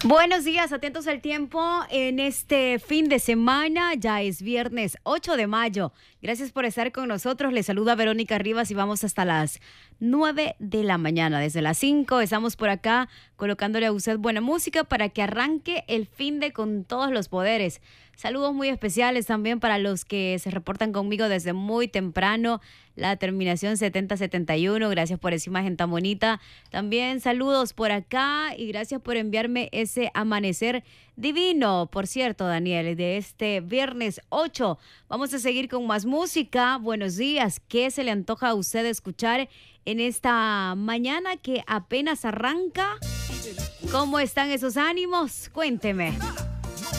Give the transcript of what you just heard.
Buenos días, atentos al tiempo en este fin de semana. Ya es viernes 8 de mayo. Gracias por estar con nosotros. Les saluda Verónica Rivas y vamos hasta las 9 de la mañana. Desde las 5 estamos por acá colocándole a usted buena música para que arranque el fin de con todos los poderes. Saludos muy especiales también para los que se reportan conmigo desde muy temprano. La terminación 7071, gracias por esa imagen tan bonita. También saludos por acá y gracias por enviarme ese amanecer divino. Por cierto, Daniel, de este viernes 8 vamos a seguir con más música. Buenos días, ¿qué se le antoja a usted escuchar en esta mañana que apenas arranca? ¿Cómo están esos ánimos? Cuénteme.